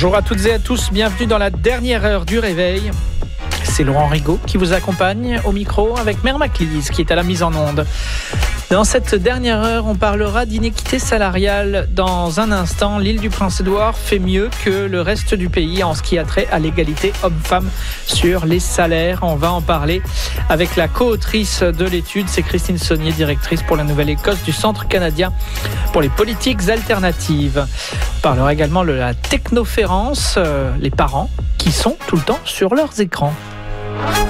Bonjour à toutes et à tous, bienvenue dans la dernière heure du réveil. C'est Laurent Rigaud qui vous accompagne au micro avec Mère Maclise qui est à la mise en onde. Dans cette dernière heure, on parlera d'inéquité salariale. Dans un instant, l'île du Prince-Édouard fait mieux que le reste du pays en ce qui a trait à l'égalité homme-femme sur les salaires. On va en parler avec la co-autrice de l'étude, c'est Christine Saunier, directrice pour la Nouvelle-Écosse du Centre canadien pour les politiques alternatives. On parlera également de la technoférence, les parents qui sont tout le temps sur leurs écrans.